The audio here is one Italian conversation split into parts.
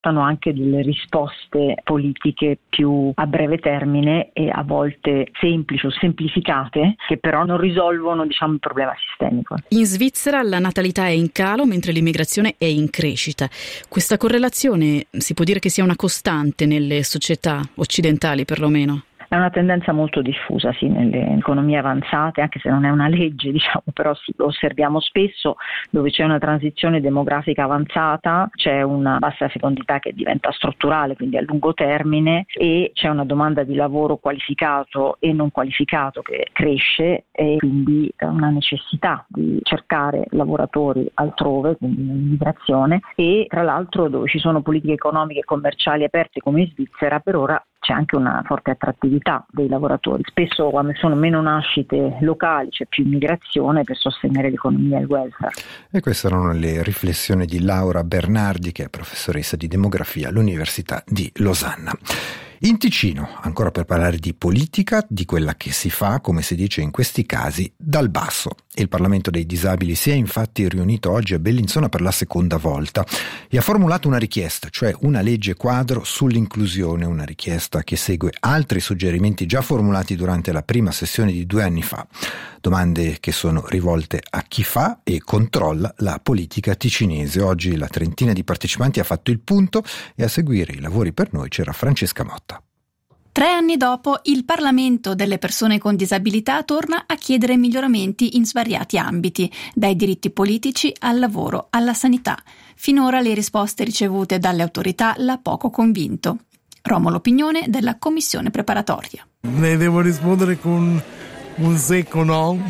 aspettano anche delle risposte politiche più a breve termine e a volte semplici o semplificate, che però non risolvono, il problema sistemico. In Svizzera la natalità è in calo mentre l'immigrazione è in crescita. Questa correlazione si può dire che sia una costante nelle società occidentali, perlomeno? È una tendenza molto diffusa, sì, nelle economie avanzate, anche se non è una legge, però sì, lo osserviamo spesso. Dove c'è una transizione demografica avanzata, c'è una bassa fecondità che diventa strutturale, quindi a lungo termine, e c'è una domanda di lavoro qualificato e non qualificato che cresce, e quindi una necessità di cercare lavoratori altrove, quindi l'immigrazione, e tra l'altro dove ci sono politiche economiche e commerciali aperte come in Svizzera, per ora c'è anche una forte attrattività dei lavoratori. Spesso quando sono meno nascite locali c'è più immigrazione per sostenere l'economia e il welfare. E queste erano le riflessioni di Laura Bernardi, che è professoressa di demografia all'Università di Losanna. In Ticino, ancora per parlare di politica, di quella che si fa, come si dice in questi casi, dal basso. Il Parlamento dei Disabili si è infatti riunito oggi a Bellinzona per la seconda volta e ha formulato una richiesta, cioè una legge quadro sull'inclusione, una richiesta che segue altri suggerimenti già formulati durante la prima sessione di 2 anni fa. Domande che sono rivolte a chi fa e controlla la politica ticinese. Oggi la trentina di partecipanti ha fatto il punto e a seguire i lavori per noi c'era Francesca Motta. 3 anni dopo, il Parlamento delle persone con disabilità torna a chiedere miglioramenti in svariati ambiti, dai diritti politici al lavoro alla sanità. Finora le risposte ricevute dalle autorità l'ha poco convinto. Romolo Pignone della Commissione Preparatoria. Ne devo rispondere con un secco no,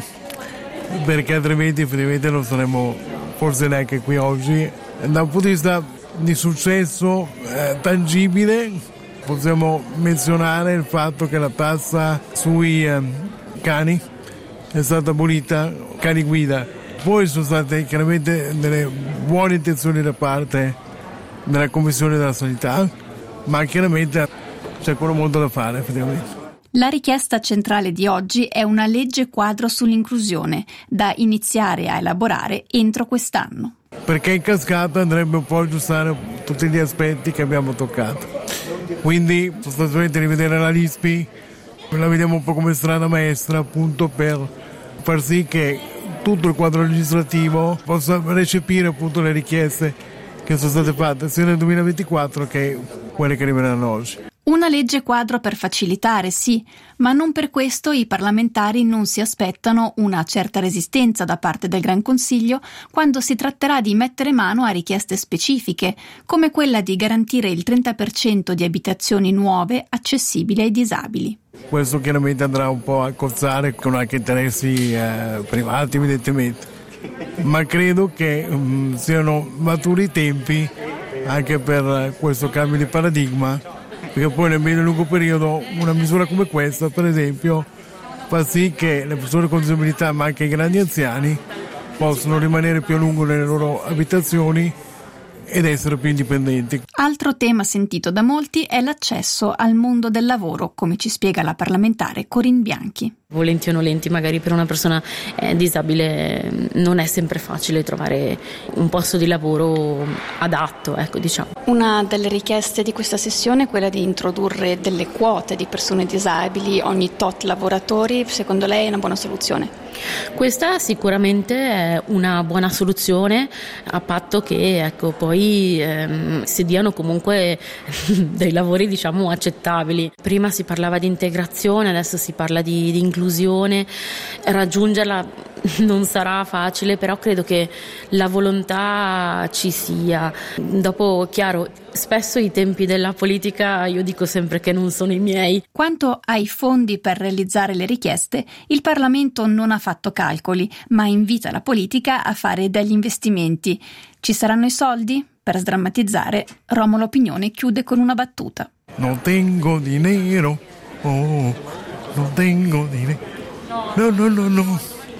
perché altrimenti effettivamente non saremmo forse neanche qui oggi. Da un punto di vista di successo tangibile, possiamo menzionare il fatto che la tassa sui cani è stata abolita, cani guida. Poi sono state chiaramente delle buone intenzioni da parte della Commissione della Sanità, ma chiaramente c'è ancora molto da fare effettivamente. La richiesta centrale di oggi è una legge quadro sull'inclusione, da iniziare a elaborare entro quest'anno. Perché in cascata andrebbe un po' a aggiustare tutti gli aspetti che abbiamo toccato. Quindi sostanzialmente rivedere la LISPI, la vediamo un po' come strada maestra, appunto per far sì che tutto il quadro legislativo possa recepire appunto le richieste che sono state fatte sia nel 2024 che quelle che arriveranno oggi. Una legge quadro per facilitare, sì, ma non per questo i parlamentari non si aspettano una certa resistenza da parte del Gran Consiglio quando si tratterà di mettere mano a richieste specifiche, come quella di garantire il 30% di abitazioni nuove accessibili ai disabili. Questo chiaramente andrà un po' a cozzare con anche interessi privati evidentemente, ma credo che siano maturi i tempi anche per questo cambio di paradigma, perché poi nel medio e lungo periodo una misura come questa, per esempio, fa sì che le persone con disabilità, ma anche i grandi anziani, possano rimanere più a lungo nelle loro abitazioni ed essere più indipendenti. Altro tema sentito da molti è l'accesso al mondo del lavoro, come ci spiega la parlamentare Corinne Bianchi. Volenti o nolenti, magari per una persona disabile non è sempre facile trovare un posto di lavoro adatto, diciamo. Una delle richieste di questa sessione è quella di introdurre delle quote di persone disabili ogni tot lavoratori. Secondo lei è una buona soluzione? Questa sicuramente è una buona soluzione, a patto che poi si diano comunque dei lavori diciamo accettabili. Prima si parlava di integrazione, adesso si parla di inclusione. Raggiungerla non sarà facile, però credo che la volontà ci sia. Dopo, chiaro, spesso i tempi della politica io dico sempre che non sono i miei. Quanto ai fondi per realizzare le richieste, il Parlamento non ha fatto calcoli, ma invita la politica a fare degli investimenti. Ci saranno i soldi? Per sdrammatizzare, Romolo Pignone chiude con una battuta. Non tengo dinero, oh, non tengo dinero, no.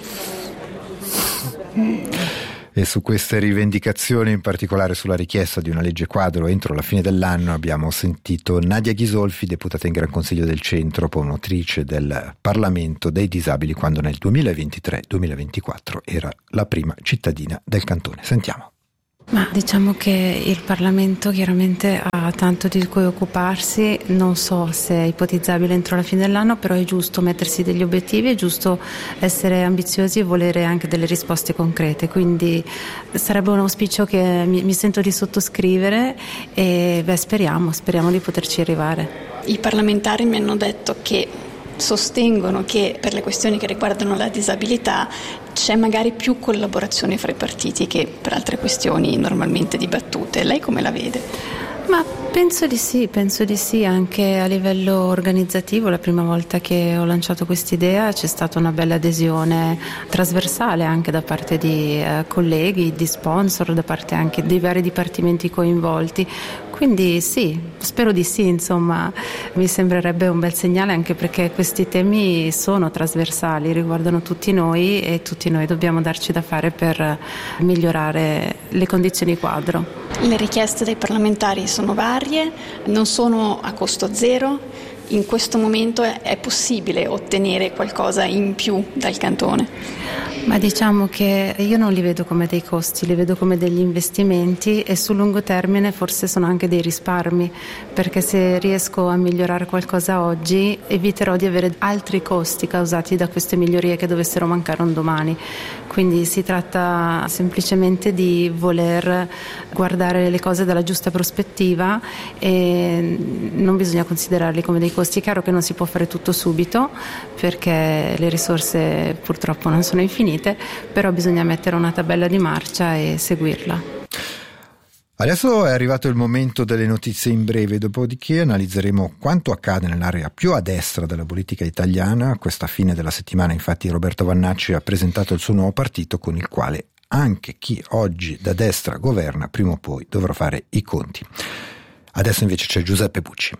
E su queste rivendicazioni, in particolare sulla richiesta di una legge quadro entro la fine dell'anno, abbiamo sentito Nadia Ghisolfi, deputata in Gran Consiglio del Centro, promotrice del Parlamento dei Disabili, quando nel 2023-2024 era la prima cittadina del cantone. Sentiamo. Ma diciamo che il Parlamento chiaramente ha tanto di cui occuparsi, non so se è ipotizzabile entro la fine dell'anno, però è giusto mettersi degli obiettivi, è giusto essere ambiziosi e volere anche delle risposte concrete, quindi sarebbe un auspicio che mi sento di sottoscrivere e speriamo di poterci arrivare. I parlamentari mi hanno detto che sostengono che per le questioni che riguardano la disabilità c'è magari più collaborazione fra i partiti che per altre questioni normalmente dibattute. Lei come la vede? Ma penso di sì, anche a livello organizzativo. La prima volta che ho lanciato quest'idea c'è stata una bella adesione trasversale anche da parte di colleghi, di sponsor, da parte anche dei vari dipartimenti coinvolti. Quindi sì, spero di sì, insomma, mi sembrerebbe un bel segnale, anche perché questi temi sono trasversali, riguardano tutti noi e tutti noi dobbiamo darci da fare per migliorare le condizioni quadro. Le richieste dei parlamentari sono varie, non sono a costo zero. In questo momento è possibile ottenere qualcosa in più dal cantone? Ma diciamo che io non li vedo come dei costi, li vedo come degli investimenti e sul lungo termine forse sono anche dei risparmi, perché se riesco a migliorare qualcosa oggi eviterò di avere altri costi causati da queste migliorie che dovessero mancare un domani. Quindi si tratta semplicemente di voler guardare le cose dalla giusta prospettiva e non bisogna considerarli come dei costi. È chiaro che non si può fare tutto subito perché le risorse purtroppo non sono infinite, però bisogna mettere una tabella di marcia e seguirla. Adesso è arrivato il momento delle notizie in breve, dopodiché analizzeremo quanto accade nell'area più a destra della politica italiana. Questa fine della settimana infatti Roberto Vannacci ha presentato il suo nuovo partito, con il quale anche chi oggi da destra governa prima o poi dovrà fare i conti. Adesso invece c'è Giuseppe Pucci.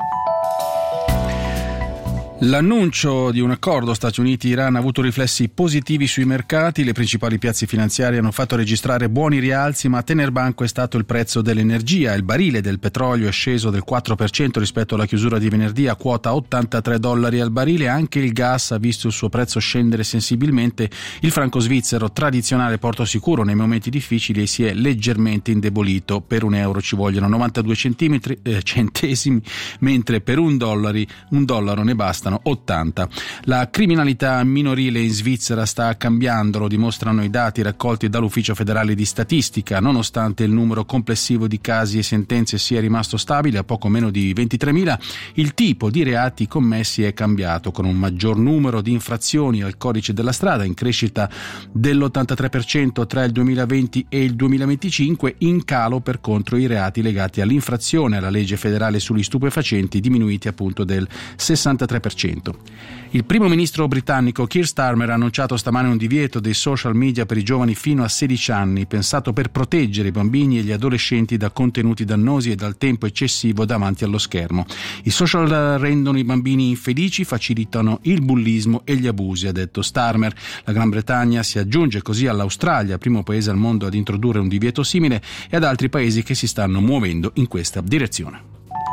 L'annuncio di un accordo Stati Uniti-Iran ha avuto riflessi positivi sui mercati. Le principali piazze finanziarie hanno fatto registrare buoni rialzi, ma a tener banco è stato il prezzo dell'energia. Il barile del petrolio è sceso del 4% rispetto alla chiusura di venerdì a quota $83 al barile. Anche il gas ha visto il suo prezzo scendere sensibilmente. Il franco svizzero, tradizionale porto sicuro nei momenti difficili, si è leggermente indebolito. Per €1 ci vogliono 92 centesimi, mentre per $1 ne bastano 80. La criminalità minorile in Svizzera sta cambiando, lo dimostrano i dati raccolti dall'Ufficio federale di statistica. Nonostante il numero complessivo di casi e sentenze sia rimasto stabile a poco meno di 23.000, il tipo di reati commessi è cambiato, con un maggior numero di infrazioni al codice della strada, in crescita dell'83% tra il 2020 e il 2025, in calo per contro i reati legati all'infrazione alla legge federale sugli stupefacenti, diminuiti appunto del 63%. Il primo ministro britannico Keir Starmer ha annunciato stamane un divieto dei social media per i giovani fino a 16 anni, pensato per proteggere i bambini e gli adolescenti da contenuti dannosi e dal tempo eccessivo davanti allo schermo. I social rendono i bambini infelici, facilitano il bullismo e gli abusi, ha detto Starmer. La Gran Bretagna si aggiunge così all'Australia, primo paese al mondo ad introdurre un divieto simile, e ad altri paesi che si stanno muovendo in questa direzione.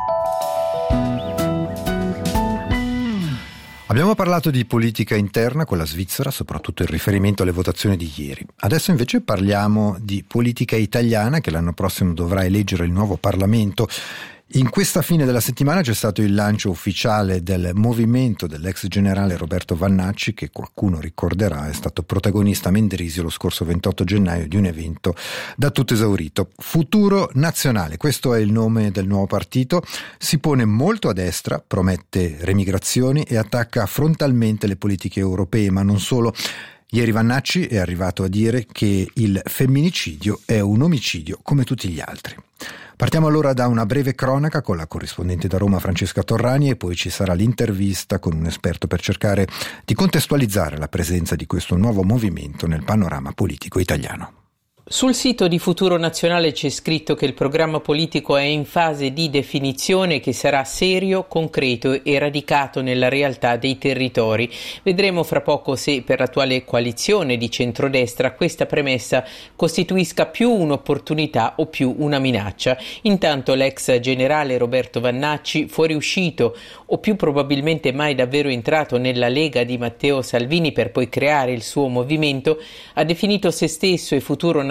Abbiamo parlato di politica interna con la Svizzera, soprattutto in riferimento alle votazioni di ieri. Adesso invece parliamo di politica italiana, che l'anno prossimo dovrà eleggere il nuovo Parlamento. In questa fine della settimana c'è stato il lancio ufficiale del movimento dell'ex generale Roberto Vannacci, che qualcuno ricorderà è stato protagonista a Mendrisio lo scorso 28 gennaio di un evento da tutto esaurito. Futuro Nazionale, questo è il nome del nuovo partito, si pone molto a destra, promette remigrazioni e attacca frontalmente le politiche europee, ma non solo. Ieri Vannacci è arrivato a dire che il femminicidio è un omicidio come tutti gli altri. Partiamo allora da una breve cronaca con la corrispondente da Roma Francesca Torrani e poi ci sarà l'intervista con un esperto per cercare di contestualizzare la presenza di questo nuovo movimento nel panorama politico italiano. Sul sito di Futuro Nazionale c'è scritto che il programma politico è in fase di definizione, che sarà serio, concreto e radicato nella realtà dei territori. Vedremo fra poco se per l'attuale coalizione di centrodestra questa premessa costituisca più un'opportunità o più una minaccia. Intanto l'ex generale Roberto Vannacci, fuoriuscito o più probabilmente mai davvero entrato nella Lega di Matteo Salvini per poi creare il suo movimento, ha definito se stesso e Futuro Nazionale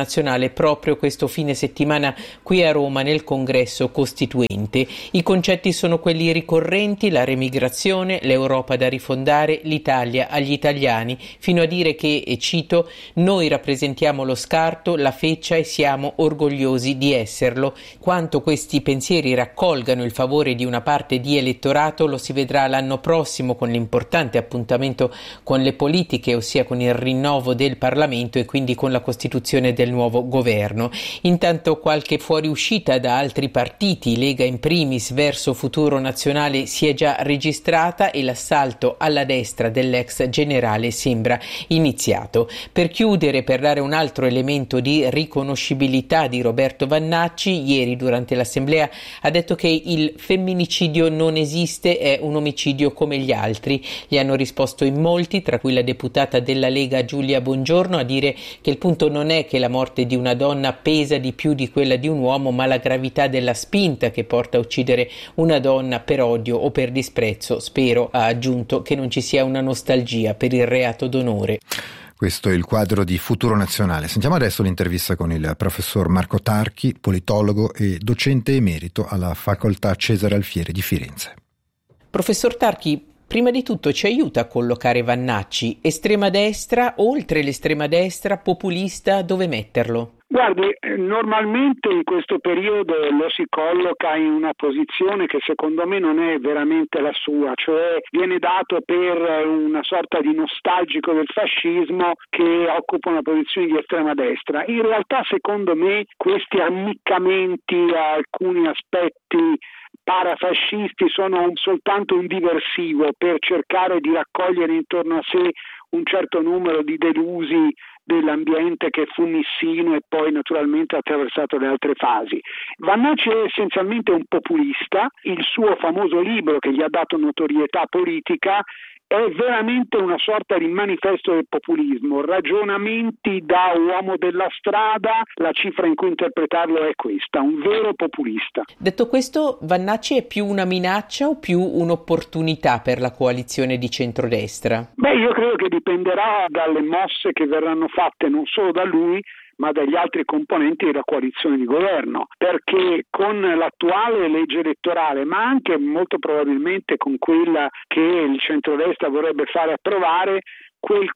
nazionale proprio questo fine settimana qui a Roma nel Congresso Costituente. I concetti sono quelli ricorrenti: la remigrazione, l'Europa da rifondare, l'Italia agli italiani, fino a dire che, e cito, noi rappresentiamo lo scarto, la feccia e siamo orgogliosi di esserlo. Quanto questi pensieri raccolgano il favore di una parte di elettorato lo si vedrà l'anno prossimo con l'importante appuntamento con le politiche, ossia con il rinnovo del Parlamento e quindi con la costituzione del nuovo governo. Intanto qualche fuoriuscita da altri partiti, Lega in primis, verso Futuro Nazionale, si è già registrata e l'assalto alla destra dell'ex generale sembra iniziato. Per chiudere, per dare un altro elemento di riconoscibilità di Roberto Vannacci, ieri durante l'assemblea ha detto che il femminicidio non esiste, è un omicidio come gli altri. Gli hanno risposto in molti, tra cui la deputata della Lega Giulia Bongiorno, a dire che il punto non è che la morte di una donna pesa di più di quella di un uomo, ma la gravità della spinta che porta a uccidere una donna per odio o per disprezzo. Spero, ha aggiunto, che non ci sia una nostalgia per il reato d'onore. Questo è il quadro di Futuro Nazionale. Sentiamo adesso l'intervista con il professor Marco Tarchi, politologo e docente emerito alla Facoltà Cesare Alfieri di Firenze. Professor Tarchi, prima di tutto ci aiuta a collocare Vannacci? Estrema destra, oltre l'estrema destra, populista, dove metterlo? Guardi, normalmente in questo periodo lo si colloca in una posizione che secondo me non è veramente la sua, cioè viene dato per una sorta di nostalgico del fascismo che occupa una posizione di estrema destra. In realtà, secondo me, questi ammiccamenti a alcuni aspetti parafascisti sono soltanto un diversivo per cercare di raccogliere intorno a sé un certo numero di delusi dell'ambiente che fu nissino e poi naturalmente ha attraversato le altre fasi. Vannacci è essenzialmente un populista, il suo famoso libro che gli ha dato notorietà politica è veramente una sorta di manifesto del populismo, ragionamenti da uomo della strada, la cifra in cui interpretarlo è questa, un vero populista. Detto questo, Vannacci è più una minaccia o più un'opportunità per la coalizione di centrodestra? Io credo che dipenderà dalle mosse che verranno fatte non solo da lui, ma dagli altri componenti della coalizione di governo, perché con l'attuale legge elettorale, ma anche molto probabilmente con quella che il centrodestra vorrebbe fare approvare, quel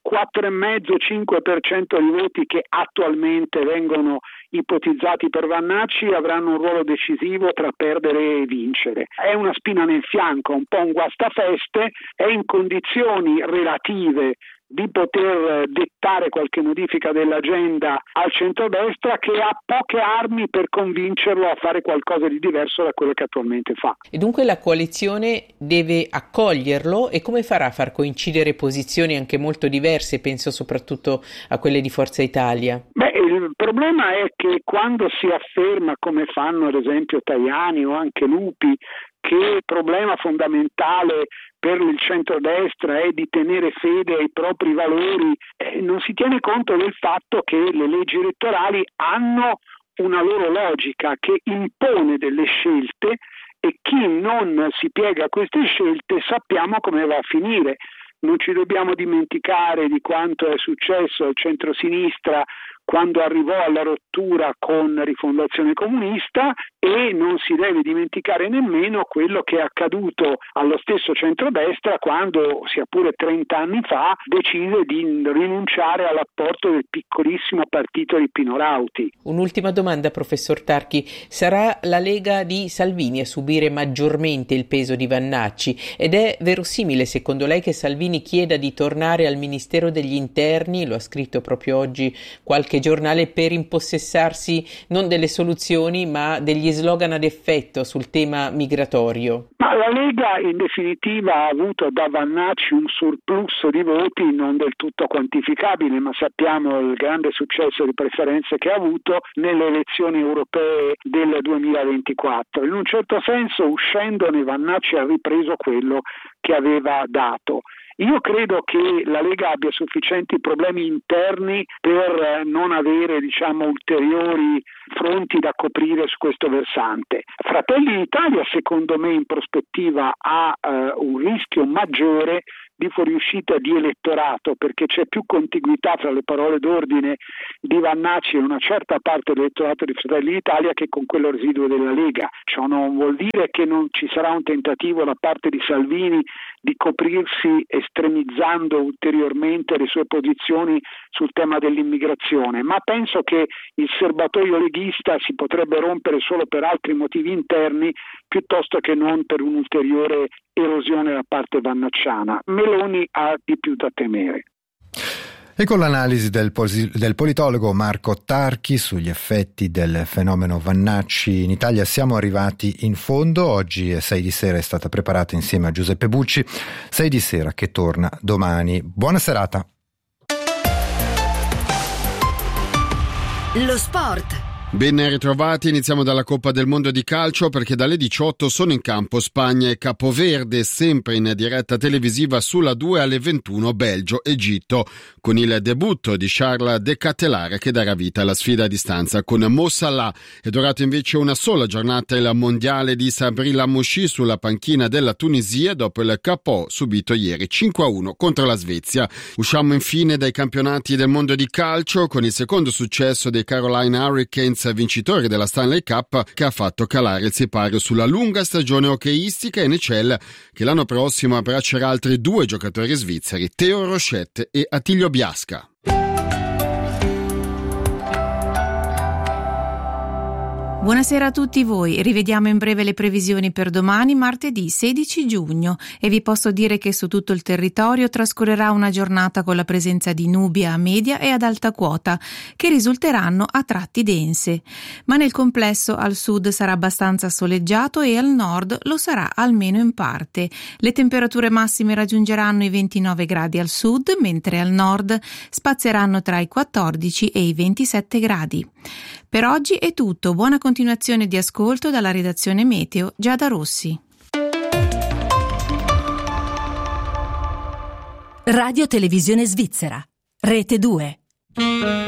4,5-5% di voti che attualmente vengono ipotizzati per Vannacci avranno un ruolo decisivo tra perdere e vincere. È una spina nel fianco, un po' un guastafeste, è in condizioni relative di poter dettare qualche modifica dell'agenda al centrodestra, che ha poche armi per convincerlo a fare qualcosa di diverso da quello che attualmente fa. E dunque la coalizione deve accoglierlo, e come farà a far coincidere posizioni anche molto diverse? Penso soprattutto a quelle di Forza Italia. Il problema è che quando si afferma, come fanno ad esempio Tajani o anche Lupi, che il problema fondamentale per il centrodestra è di tenere fede ai propri valori, non si tiene conto del fatto che le leggi elettorali hanno una loro logica che impone delle scelte, e chi non si piega a queste scelte sappiamo come va a finire. Non ci dobbiamo dimenticare di quanto è successo al centrosinistra quando arrivò alla rottura con Rifondazione Comunista, e non si deve dimenticare nemmeno quello che è accaduto allo stesso centrodestra quando, sia pure 30 anni fa, decise di rinunciare all'apporto del piccolissimo partito di Pino Rauti. Un'ultima domanda, professor Tarchi. Sarà la Lega di Salvini a subire maggiormente il peso di Vannacci? Ed è verosimile, secondo lei, che Salvini chieda di tornare al Ministero degli Interni, lo ha scritto proprio oggi qualche giornale, per impossessarsi non delle soluzioni ma degli slogan ad effetto sul tema migratorio? Ma la Lega in definitiva ha avuto da Vannacci un surplus di voti non del tutto quantificabile, ma sappiamo il grande successo di preferenze che ha avuto nelle elezioni europee del 2024. In un certo senso, uscendone, Vannacci ha ripreso quello che aveva dato. Io credo che la Lega abbia sufficienti problemi interni per non avere, ulteriori fronti da coprire su questo versante. Fratelli d'Italia, secondo me, in prospettiva ha un rischio maggiore di fuoriuscita di elettorato, perché c'è più contiguità fra le parole d'ordine di Vannacci e una certa parte dell'elettorato di Fratelli d'Italia che con quello residuo della Lega. Ciò non vuol dire che non ci sarà un tentativo da parte di Salvini di coprirsi estremizzando ulteriormente le sue posizioni sul tema dell'immigrazione, ma penso che il serbatoio leghista si potrebbe rompere solo per altri motivi interni piuttosto che non per un'ulteriore erosione da parte vannacciana. Meloni ha di più da temere. E con l'analisi del politologo Marco Tarchi sugli effetti del fenomeno Vannacci in Italia siamo arrivati in fondo. Oggi 6 di sera è stata preparata insieme a Giuseppe Bucci, 6 di sera che torna domani. Buona serata. Lo sport. Ben ritrovati, iniziamo dalla Coppa del Mondo di calcio perché dalle 18 sono in campo Spagna e Capoverde, sempre in diretta televisiva sulla 2 alle 21 Belgio-Egitto, con il debutto di Charles De Ketelaere che darà vita alla sfida a distanza con Mo Salah. È durato invece una sola giornata il mondiale di Sabri Lamouchi sulla panchina della Tunisia dopo il KO subito ieri 5-1 contro la Svezia. Usciamo infine dai campionati del mondo di calcio con il secondo successo dei Carolina Hurricanes, vincitori della Stanley Cup, che ha fatto calare il sipario sulla lunga stagione hockeyistica NHL, che l'anno prossimo abbraccerà altri 2 giocatori svizzeri, Theo Rochette e Attilio Biasca. Buonasera a tutti voi, rivediamo in breve le previsioni per domani, martedì 16 giugno, e vi posso dire che su tutto il territorio trascorrerà una giornata con la presenza di nubi a media e ad alta quota, che risulteranno a tratti dense. Ma nel complesso al sud sarà abbastanza soleggiato e al nord lo sarà almeno in parte. Le temperature massime raggiungeranno i 29 gradi al sud, mentre al nord spazieranno tra i 14 e i 27 gradi. Per oggi è tutto, buona continuazione di ascolto dalla redazione Meteo Giada Rossi. Radio Televisione Svizzera, Rete 2.